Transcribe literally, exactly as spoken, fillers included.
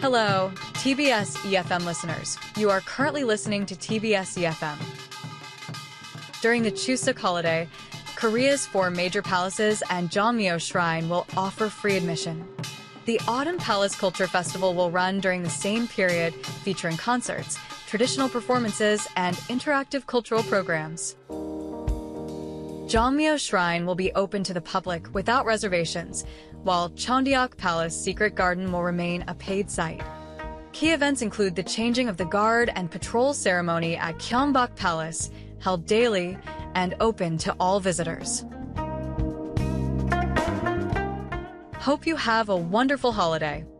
Hello, T B S E F M listeners. You are currently listening to T B S E F M. During the Chuseok holiday, Korea's four major palaces and Jeonmyo Shrine will offer free admission. The Autumn Palace Culture Festival will run during the same period, featuring concerts, traditional performances, and interactive cultural programs. Jeonmyo Shrine will be open to the public without reservations, while Cheondeok Palace Secret Garden will remain a paid site. Key events include the changing of the guard and patrol ceremony at Gyeongbok Palace, held daily and open to all visitors. Hope you have a wonderful holiday.